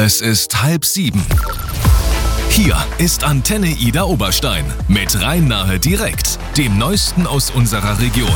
Es ist 6:30. Hier ist Antenne Ida Oberstein mit Rhein-Nahe direkt, dem Neuesten aus unserer Region.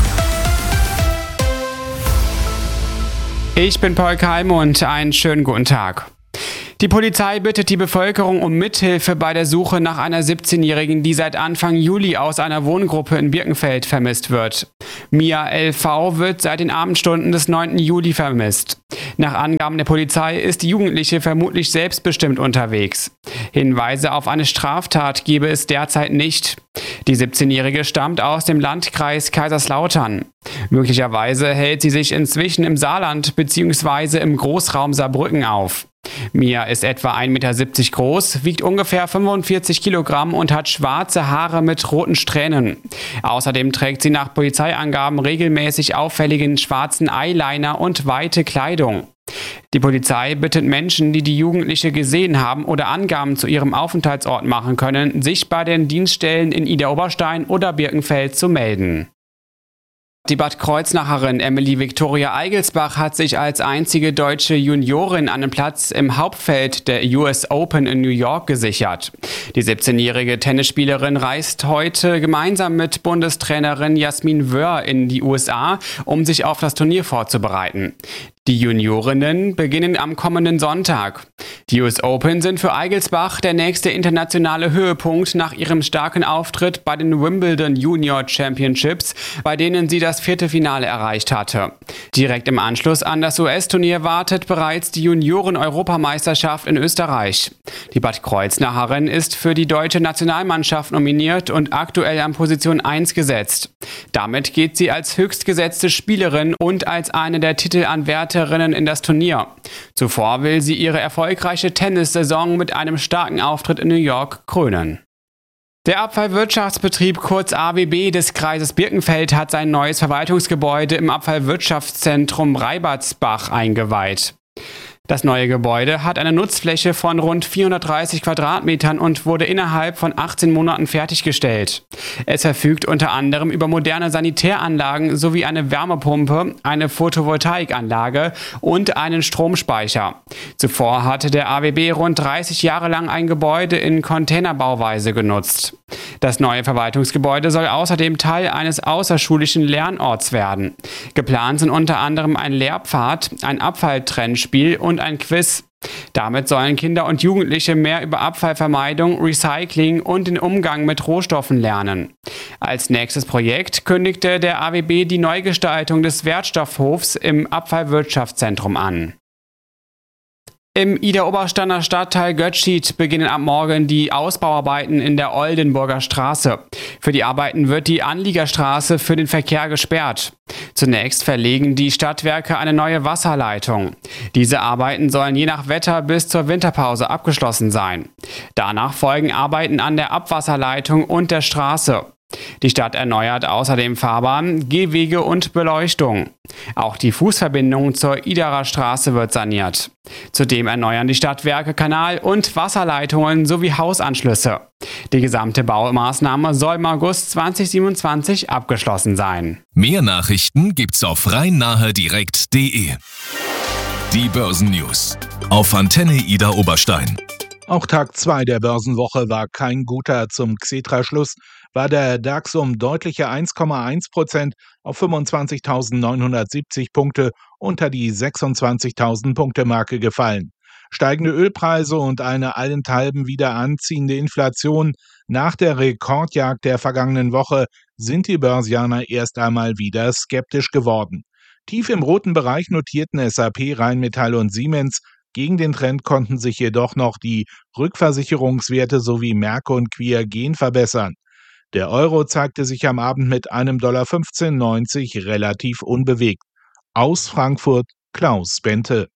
Ich bin Paul Keim und einen schönen guten Tag. Die Polizei bittet die Bevölkerung um Mithilfe bei der Suche nach einer 17-Jährigen, die seit Anfang Juli aus einer Wohngruppe in Birkenfeld vermisst wird. Mia L.V. wird seit den Abendstunden des 9. Juli vermisst. Nach Angaben der Polizei ist die Jugendliche vermutlich selbstbestimmt unterwegs. Hinweise auf eine Straftat gebe es derzeit nicht. Die 17-Jährige stammt aus dem Landkreis Kaiserslautern. Möglicherweise hält sie sich inzwischen im Saarland bzw. im Großraum Saarbrücken auf. Mia ist etwa 1,70 Meter groß, wiegt ungefähr 45 Kilogramm und hat schwarze Haare mit roten Strähnen. Außerdem trägt sie nach Polizeiangaben regelmäßig auffälligen schwarzen Eyeliner und weite Kleidung. Die Polizei bittet Menschen, die die Jugendliche gesehen haben oder Angaben zu ihrem Aufenthaltsort machen können, sich bei den Dienststellen in Ida Oberstein oder Birkenfeld zu melden. Die Bad Kreuznacherin Emily Victoria Eigelsbach hat sich als einzige deutsche Juniorin einen Platz im Hauptfeld der US Open in New York gesichert. Die 17-jährige Tennisspielerin reist heute gemeinsam mit Bundestrainerin Jasmin Wöhr in die USA, um sich auf das Turnier vorzubereiten. Die Juniorinnen beginnen am kommenden Sonntag. Die US Open sind für Eigelsbach der nächste internationale Höhepunkt nach ihrem starken Auftritt bei den Wimbledon Junior Championships, bei denen sie das Viertelfinale erreicht hatte. Direkt im Anschluss an das US-Turnier wartet bereits die Junioren-Europameisterschaft in Österreich. Die Bad Kreuznacherin ist für die deutsche Nationalmannschaft nominiert und aktuell an Position 1 gesetzt. Damit geht sie als höchstgesetzte Spielerin und als eine der Titelanwärterinnen in das Turnier. Zuvor will sie ihre erfolgreiche Tennissaison mit einem starken Auftritt in New York krönen. Der Abfallwirtschaftsbetrieb kurz AWB des Kreises Birkenfeld hat sein neues Verwaltungsgebäude im Abfallwirtschaftszentrum Reibertsbach eingeweiht. Das neue Gebäude hat eine Nutzfläche von rund 430 Quadratmetern und wurde innerhalb von 18 Monaten fertiggestellt. Es verfügt unter anderem über moderne Sanitäranlagen sowie eine Wärmepumpe, eine Photovoltaikanlage und einen Stromspeicher. Zuvor hatte der AWB rund 30 Jahre lang ein Gebäude in Containerbauweise genutzt. Das neue Verwaltungsgebäude soll außerdem Teil eines außerschulischen Lernorts werden. Geplant sind unter anderem ein Lehrpfad, ein Abfalltrennspiel und ein Quiz. Damit sollen Kinder und Jugendliche mehr über Abfallvermeidung, Recycling und den Umgang mit Rohstoffen lernen. Als nächstes Projekt kündigte der AWB die Neugestaltung des Wertstoffhofs im Abfallwirtschaftszentrum an. Im Ida-Obersteiner Stadtteil Götschied beginnen ab morgen die Ausbauarbeiten in der Oldenburger Straße. Für die Arbeiten wird die Anliegerstraße für den Verkehr gesperrt. Zunächst verlegen die Stadtwerke eine neue Wasserleitung. Diese Arbeiten sollen je nach Wetter bis zur Winterpause abgeschlossen sein. Danach folgen Arbeiten an der Abwasserleitung und der Straße. Die Stadt erneuert außerdem Fahrbahnen, Gehwege und Beleuchtung. Auch die Fußverbindung zur Iderer Straße wird saniert. Zudem erneuern die Stadtwerke Kanal- und Wasserleitungen sowie Hausanschlüsse. Die gesamte Baumaßnahme soll im August 2027 abgeschlossen sein. Mehr Nachrichten gibt's auf rhein-nahe-direkt.de. Die Börsennews auf Antenne Ida Oberstein. Auch Tag 2 der Börsenwoche war kein guter. Zum Xetra-Schluss war der DAX um deutliche 1,1% auf 25.970 Punkte unter die 26.000 Punkte Marke gefallen. Steigende Ölpreise und eine allenthalben wieder anziehende Inflation nach der Rekordjagd der vergangenen Woche sind die Börsianer erst einmal wieder skeptisch geworden. Tief im roten Bereich notierten SAP, Rheinmetall und Siemens. Gegen den Trend konnten sich jedoch noch die Rückversicherungswerte sowie Merck und Qiagen verbessern. Der Euro zeigte sich am Abend mit einem $15,90 relativ unbewegt. Aus Frankfurt Klaus Bente.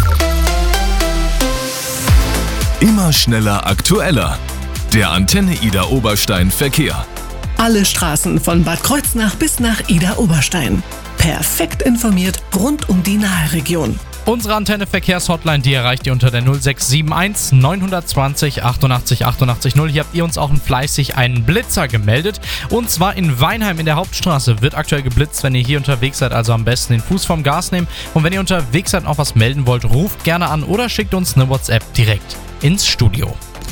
Immer schneller, aktueller. Der Antenne Ida Oberstein Verkehr. Alle Straßen von Bad Kreuznach bis nach Ida Oberstein. Perfekt informiert rund um die Nahe Region. Unsere Antenne-Verkehrshotline, die erreicht ihr unter der 0671 920 88 88 0. Hier habt ihr uns auch fleißig einen Blitzer gemeldet. Und zwar in Weinheim in der Hauptstraße wird aktuell geblitzt. Wenn ihr hier unterwegs seid, also am besten den Fuß vom Gas nehmen. Und wenn ihr unterwegs seid und auch was melden wollt, ruft gerne an oder schickt uns eine WhatsApp direkt ins Studio.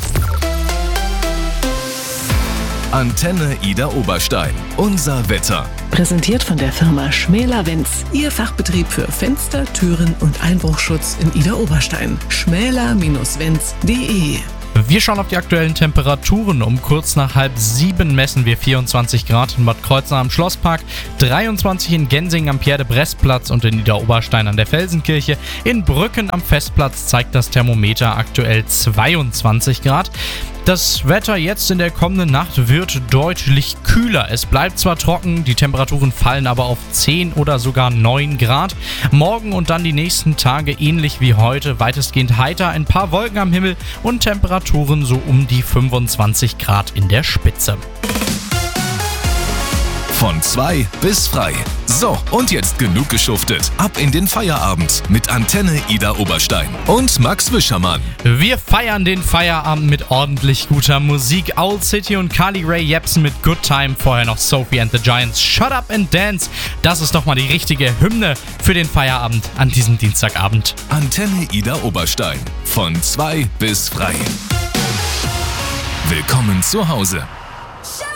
Antenne Ida Oberstein. Unser Wetter. Präsentiert von der Firma Schmäler-Wenz. Ihr Fachbetrieb für Fenster, Türen und Einbruchschutz in Ida Oberstein. schmäler-wenz.de. Wir schauen auf die aktuellen Temperaturen. Um kurz nach 6:30 messen wir 24 Grad in Bad Kreuznach am Schlosspark, 23 in Gensingen am Pierre-de-Bresse-Platz und in Niederoberstein an der Felsenkirche. In Brücken am Festplatz zeigt das Thermometer aktuell 22 Grad. Das Wetter jetzt in der kommenden Nacht wird deutlich kühler. Es bleibt zwar trocken, die Temperaturen fallen aber auf 10 oder sogar 9 Grad. Morgen und dann die nächsten Tage ähnlich wie heute, weitestgehend heiter, ein paar Wolken am Himmel und Temperaturen so um die 25 Grad in der Spitze. Von 2 bis frei. So, und jetzt genug geschuftet. Ab in den Feierabend mit Antenne Ida Oberstein und Max Wischermann. Wir feiern den Feierabend mit ordentlich guter Musik. Owl City und Carly Rae Jepsen mit Good Time. Vorher noch Sophie and the Giants. Shut Up and Dance. Das ist doch mal die richtige Hymne für den Feierabend an diesem Dienstagabend. Antenne Ida Oberstein. Von 2 bis frei. Willkommen zu Hause.